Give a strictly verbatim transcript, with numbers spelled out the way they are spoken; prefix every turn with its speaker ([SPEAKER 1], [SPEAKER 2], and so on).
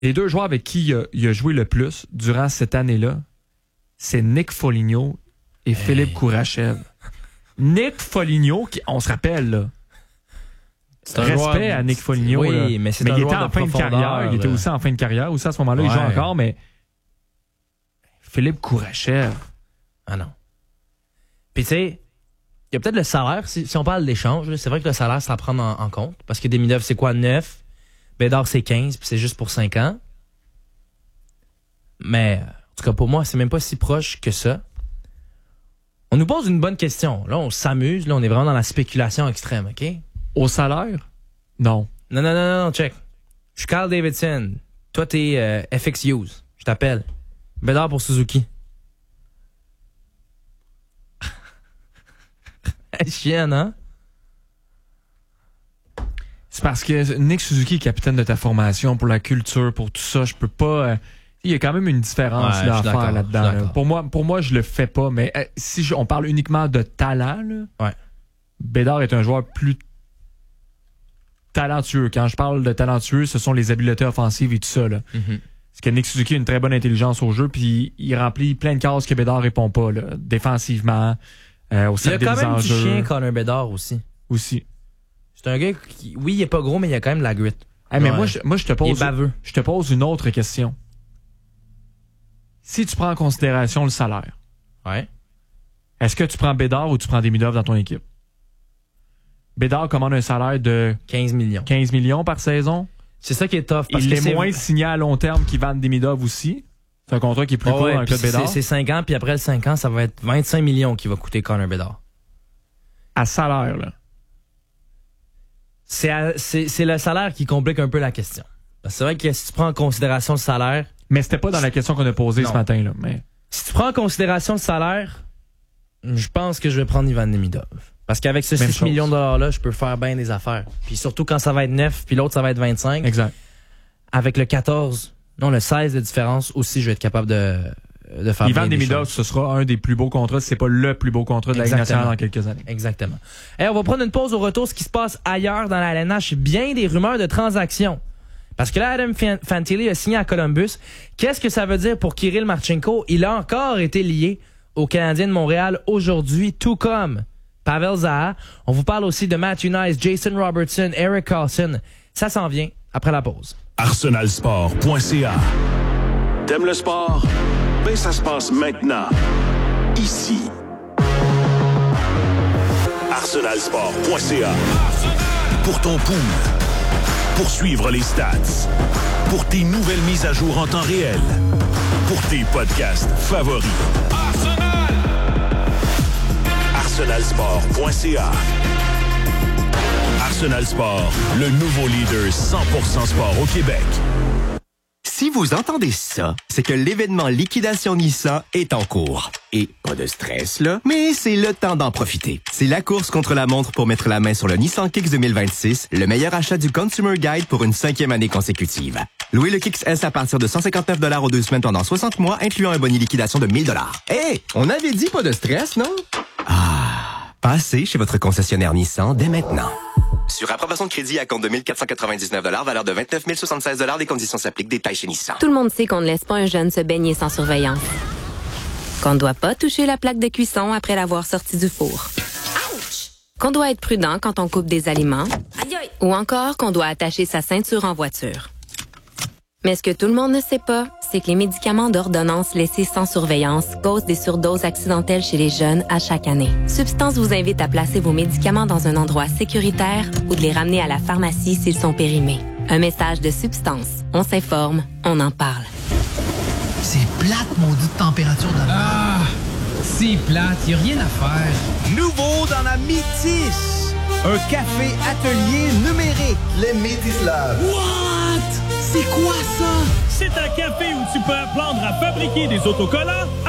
[SPEAKER 1] Les deux joueurs avec qui il a, il a joué le plus durant cette année-là, c'est Nick Foligno et hey. Philippe Kourachev. Nick Foligno, qui, on se rappelle, là. C'est un Respect joueur... à Nick Foligno.
[SPEAKER 2] Oui,
[SPEAKER 1] là.
[SPEAKER 2] mais c'est
[SPEAKER 1] mais
[SPEAKER 2] un
[SPEAKER 1] il
[SPEAKER 2] joueur
[SPEAKER 1] était en
[SPEAKER 2] de
[SPEAKER 1] fin de carrière.
[SPEAKER 2] là.
[SPEAKER 1] Il était aussi en fin de carrière. Aussi à ce moment-là, ouais. il joue encore, mais Philippe Kourachev.
[SPEAKER 2] Ah non. Puis tu sais, il y a peut-être le salaire. Si, si on parle d'échange, c'est vrai que le salaire, c'est à prendre en, en compte. Parce que Demidov, c'est quoi, neuf? Bédard, c'est quinze, puis c'est juste pour cinq ans. Mais, en tout cas, pour moi, c'est même pas si proche que ça. On nous pose une bonne question. Là, on s'amuse. Là, on est vraiment dans la spéculation extrême, OK?
[SPEAKER 1] Au salaire? Non.
[SPEAKER 2] Non, non, non, non, check. Je suis Carl Davidson. Toi, t'es euh, F X Hughes. Je t'appelle. Bédard pour Suzuki. Chienne, hein?
[SPEAKER 1] C'est parce que Nick Suzuki est capitaine de ta formation, pour la culture, pour tout ça. Je peux pas... Euh, il y a quand même une différence
[SPEAKER 2] ouais,
[SPEAKER 1] là, à faire là-dedans. Là. Pour moi, pour moi, je le fais pas. Mais euh, si je, on parle uniquement de talent, là,
[SPEAKER 2] ouais.
[SPEAKER 1] Bédard est un joueur plus talentueux. Quand je parle de talentueux, ce sont les habiletés offensives et tout ça. Là.
[SPEAKER 2] Mm-hmm.
[SPEAKER 1] Parce que Nick Suzuki a une très bonne intelligence au jeu, puis il remplit plein de cases que Bédard répond pas, là, défensivement, euh, au
[SPEAKER 2] il y a quand même
[SPEAKER 1] enjeux.
[SPEAKER 2] du chien, Connor Bédard aussi.
[SPEAKER 1] Aussi.
[SPEAKER 2] C'est un gars qui, oui, il est pas gros, mais il a quand même de la grit.
[SPEAKER 1] Hey, mais ouais. moi, je, moi, je te pose,
[SPEAKER 2] il est baveux.
[SPEAKER 1] Je te pose une autre question. Si tu prends en considération le salaire,
[SPEAKER 2] ouais.
[SPEAKER 1] est-ce que tu prends Bédard ou tu prends Demidov dans ton équipe? Bédard commande un salaire de
[SPEAKER 2] quinze millions.
[SPEAKER 1] quinze millions par saison.
[SPEAKER 2] C'est ça qui est tough. Parce
[SPEAKER 1] il
[SPEAKER 2] que
[SPEAKER 1] est
[SPEAKER 2] c'est
[SPEAKER 1] moins signé à long terme qu'Ivan Demidov aussi. C'est un contrat qui est plus oh, court
[SPEAKER 2] ouais,
[SPEAKER 1] dans le cas de Bédard.
[SPEAKER 2] C'est, c'est cinq ans, puis après le cinq ans, ça va être vingt-cinq millions qui va coûter Connor Bédard.
[SPEAKER 1] À salaire, là.
[SPEAKER 2] C'est, à, c'est, c'est le salaire qui complique un peu la question. Parce que c'est vrai que si tu prends en considération le salaire...
[SPEAKER 1] Mais c'était pas dans la question qu'on a posée
[SPEAKER 2] non.
[SPEAKER 1] ce matin, là. Mais...
[SPEAKER 2] Si tu prends en considération le salaire, je pense que je vais prendre Ivan Demidov. Parce qu'avec ce Même six chose. millions de dollars-là, je peux faire bien des affaires. Puis surtout quand ça va être neuf, puis l'autre, ça va être vingt-cinq.
[SPEAKER 1] Exact.
[SPEAKER 2] Avec le quatorze, non, le seize de différence aussi, je vais être capable de, de faire
[SPEAKER 1] Ivan
[SPEAKER 2] bien des
[SPEAKER 1] Demidov,
[SPEAKER 2] choses.
[SPEAKER 1] ce sera un des plus beaux contrats, si c'est pas le plus beau contrat de la Ligue nationale dans quelques années.
[SPEAKER 2] Exactement. Et on va prendre une pause au retour. Ce qui se passe ailleurs dans la L N H, bien des rumeurs de transactions. Parce que là, Adam Fantilli a signé à Columbus. Qu'est-ce que ça veut dire pour Kirill Marchenko? Il a encore été lié aux Canadiens de Montréal aujourd'hui, tout comme Pavel Zaha. On vous parle aussi de Matthew Nice, Jason Robertson, Eric Carlson. Ça s'en vient après la pause.
[SPEAKER 3] arsenal sport point c a. T'aimes le sport? Ben ça se passe maintenant. Ici. arsenal sport point c a. Pour ton pool. Pour suivre les stats. Pour tes nouvelles mises à jour en temps réel. Pour tes podcasts favoris. Arsenal! arsenal sport point c a. Arsenal Sport, le nouveau leader cent pour cent sport au Québec.
[SPEAKER 4] Si vous entendez ça, c'est que l'événement Liquidation Nissan est en cours. Et pas de stress, là, mais c'est le temps d'en profiter. C'est la course contre la montre pour mettre la main sur le Nissan Kicks deux mille vingt-six, le meilleur achat du Consumer Guide pour une cinquième année consécutive. Louez le Kicks S à partir de cent cinquante-neuf dollars aux deux semaines pendant soixante mois, incluant un boni liquidation de mille dollars. Hé, hey, on avait dit pas de stress, non? Ah, passez chez votre concessionnaire Nissan dès maintenant. Sur approbation de crédit à compte de mille quatre cent quatre-vingt-dix-neuf dollars, valeur de vingt-neuf mille soixante-seize dollars, des conditions s'appliquent, détails chez Nissan.
[SPEAKER 5] Tout le monde sait qu'on ne laisse pas un jeune se baigner sans surveillance. Qu'on ne doit pas toucher la plaque de cuisson après l'avoir sortie du four. Ouch! Qu'on doit être prudent quand on coupe des aliments. Aïe aïe! Ou encore qu'on doit attacher sa ceinture en voiture. Mais ce que tout le monde ne sait pas, c'est que les médicaments d'ordonnance laissés sans surveillance causent des surdoses accidentelles chez les jeunes à chaque année. Substance vous invite à placer vos médicaments dans un endroit sécuritaire ou de les ramener à la pharmacie s'ils sont périmés. Un message de Substance. On s'informe, on en parle.
[SPEAKER 6] C'est plate, maudite température de l'air.
[SPEAKER 7] Ah, c'est plate, y a rien à faire.
[SPEAKER 8] Nouveau dans la Métis, un café atelier numérique.
[SPEAKER 9] Les Métis Lab.
[SPEAKER 8] What? C'est quoi ça?
[SPEAKER 10] C'est un café où tu peux apprendre à fabriquer des autocollants